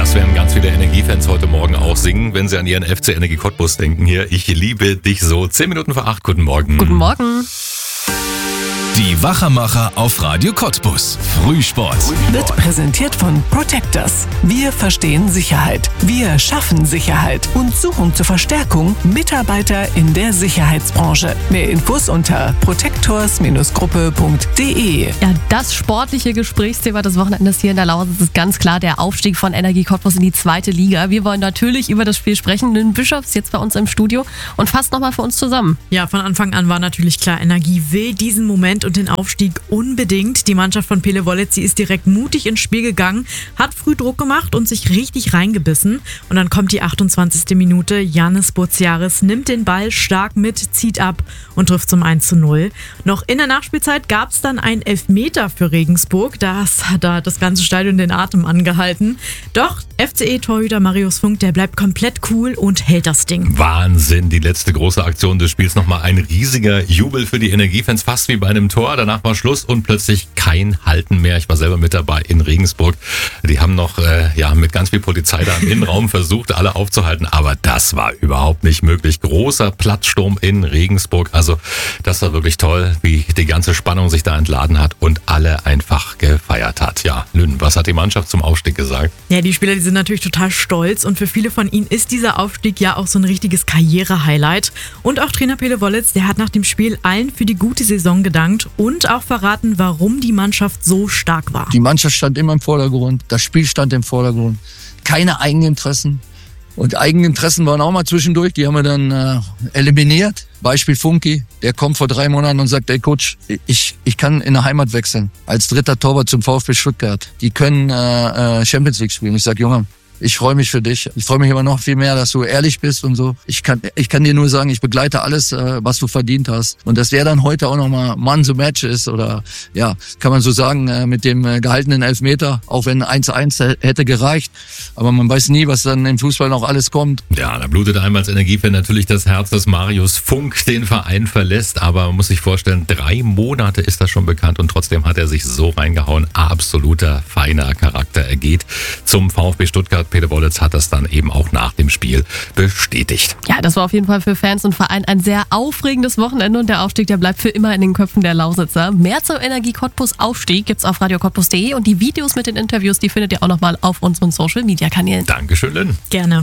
Das werden ganz viele Energiefans heute Morgen auch singen, wenn sie an ihren FC Energie Cottbus denken hier. Ich liebe dich so. 10 Minuten vor 8. Guten Morgen. Guten Morgen. Die Wachermacher auf Radio Cottbus. Frühsport. Wird präsentiert von Protectors. Wir verstehen Sicherheit. Wir schaffen Sicherheit und suchen zur Verstärkung Mitarbeiter in der Sicherheitsbranche. Mehr Infos unter protectors-gruppe.de. Ja, das sportliche Gesprächsthema des Wochenendes hier in der Lausitz ist ganz klar der Aufstieg von Energie Cottbus in die 2. Liga. Wir wollen natürlich über das Spiel sprechen. Lynn Bischofs jetzt bei uns im Studio und fasst nochmal für uns zusammen. Ja, von Anfang an war natürlich klar, Energie will diesen Moment und den Aufstieg unbedingt. Die Mannschaft von Pele Wollitz, sie ist direkt mutig ins Spiel gegangen, hat früh Druck gemacht und sich richtig reingebissen. Und dann kommt die 28. Minute. Yannis Boutsiaris nimmt den Ball stark mit, zieht ab und trifft zum 1:0. Noch in der Nachspielzeit gab es dann einen Elfmeter für Regensburg. Das hat da das ganze Stadion den Atem angehalten. Doch FCE-Torhüter Marius Funk, der bleibt komplett cool und hält das Ding. Wahnsinn, die letzte große Aktion des Spiels. Nochmal ein riesiger Jubel für die Energiefans, fast wie bei einem Tor. Danach war Schluss und plötzlich kein Halten mehr. Ich war selber mit dabei in Regensburg. Die haben noch mit ganz viel Polizei da im Innenraum versucht, alle aufzuhalten, aber das war überhaupt nicht möglich. Großer Platzsturm in Regensburg. Also das war wirklich toll, wie die ganze Spannung sich da entladen hat und alle einfach gefeiert hat. Ja, Lynn, was hat die Mannschaft zum Aufstieg gesagt? Ja, die Spieler, die sind natürlich total stolz und für viele von ihnen ist dieser Aufstieg ja auch so ein richtiges Karriere-Highlight. Und auch Trainer Pele Wollitz, der hat nach dem Spiel allen für die gute Saison gedankt und auch verraten, warum die Mannschaft so stark war. Die Mannschaft stand immer im Vordergrund, das Spiel stand im Vordergrund. Keine Eigeninteressen. Und Eigeninteressen waren auch mal zwischendurch, die haben wir dann eliminiert. Beispiel Funky, der kommt vor 3 Monaten und sagt, ey Coach, ich kann in der Heimat wechseln. Als 3. Torwart zum VfB Stuttgart. Die können Champions League spielen. Ich sag, Junge, ich freue mich für dich. Ich freue mich aber noch viel mehr, dass du ehrlich bist und so. Ich kann dir nur sagen, ich begleite alles, was du verdient hast. Und dass der dann heute auch nochmal Man the Match ist oder ja, kann man so sagen, mit dem gehaltenen Elfmeter, auch wenn 1:1 hätte gereicht. Aber man weiß nie, was dann im Fußball noch alles kommt. Ja, da blutet einem als Energiefan natürlich das Herz, dass Marius Funk den Verein verlässt. Aber man muss sich vorstellen, 3 Monate ist das schon bekannt und trotzdem hat er sich so reingehauen. Absoluter feiner Charakter. Er geht zum VfB Stuttgart. Pele Wollitz hat das dann eben auch nach dem Spiel bestätigt. Ja, das war auf jeden Fall für Fans und Verein ein sehr aufregendes Wochenende und der Aufstieg, der bleibt für immer in den Köpfen der Lausitzer. Mehr zum Energie Cottbus Aufstieg gibt's auf radiocottbus.de und die Videos mit den Interviews, die findet ihr auch nochmal auf unseren Social-Media-Kanälen. Dankeschön, Lynn. Gerne.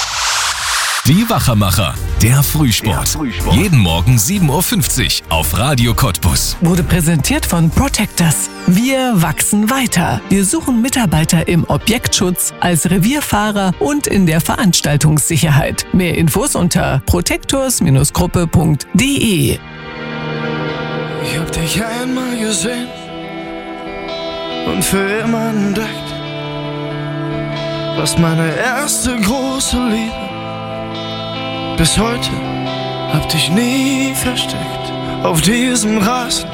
Die Wachermacher. Der Frühsport. Jeden Morgen 7:50 Uhr auf Radio Cottbus. Wurde präsentiert von Protectors. Wir wachsen weiter. Wir suchen Mitarbeiter im Objektschutz, als Revierfahrer und in der Veranstaltungssicherheit. Mehr Infos unter protectors-gruppe.de. Ich hab dich einmal gesehen und für immer entdeckt. Warst meine erste große Liebe. Bis heute hab dich nie versteckt. Auf diesem Rasen